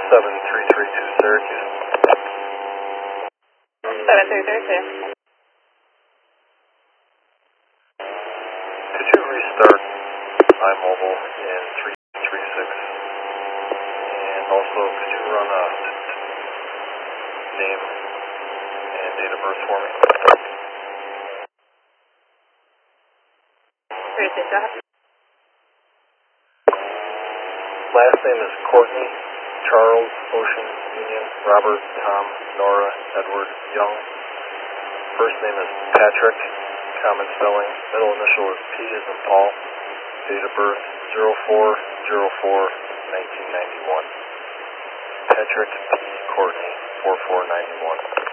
7332 Syracuse. 7332. Could you restart iMobile in 336? And also, could you run a name and date of birth for me? 36, go ahead. Last name is Courtney, Charles, Ocean, Union, Robert, Tom, Nora, Edward, Young. First name is Patrick, common spelling. Middle initial is P as in Paul. Date of birth 04/04/1991. Patrick P. Courtney 4491.